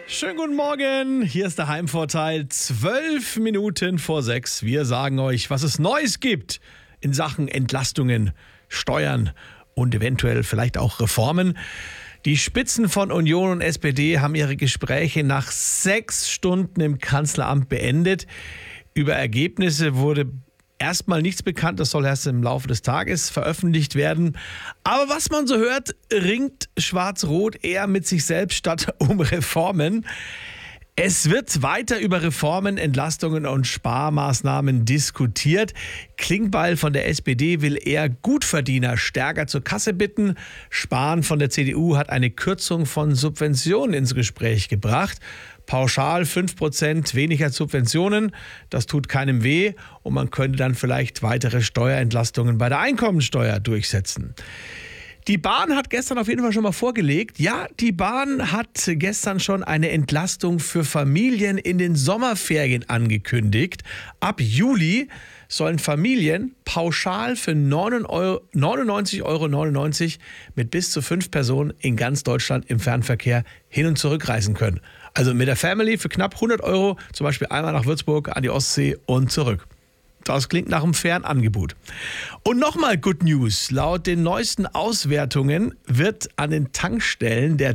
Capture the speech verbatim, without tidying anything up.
Schönen guten Morgen, hier ist der Heimvorteil, zwölf Minuten vor sechs. Wir sagen euch, was es Neues gibt in Sachen Entlastungen, Steuern und eventuell vielleicht auch Reformen. Die Spitzen von Union und S P D haben ihre Gespräche nach sechs Stunden im Kanzleramt beendet. Über Ergebnisse wurde erstmal nichts bekannt, das soll erst im Laufe des Tages veröffentlicht werden. Aber was man so hört, ringt Schwarz-Rot eher mit sich selbst statt um Reformen. Es wird weiter über Reformen, Entlastungen und Sparmaßnahmen diskutiert. Klingbeil von der S P D will eher Gutverdiener stärker zur Kasse bitten. Spahn von der C D U hat eine Kürzung von Subventionen ins Gespräch gebracht. Pauschal fünf Prozent weniger Subventionen, das tut keinem weh und man könnte dann vielleicht weitere Steuerentlastungen bei der Einkommensteuer durchsetzen. Die Bahn hat gestern auf jeden Fall schon mal vorgelegt. Ja, die Bahn hat gestern schon eine Entlastung für Familien in den Sommerferien angekündigt. Ab Juli sollen Familien pauschal für neunundneunzig Euro neunundneunzig mit bis zu fünf Personen in ganz Deutschland im Fernverkehr hin und zurück reisen können. Also mit der Family für knapp hundert Euro, zum Beispiel einmal nach Würzburg, an die Ostsee und zurück. Das klingt nach einem fairen Angebot. Und nochmal Good News. Laut den neuesten Auswertungen wird an den Tankstellen der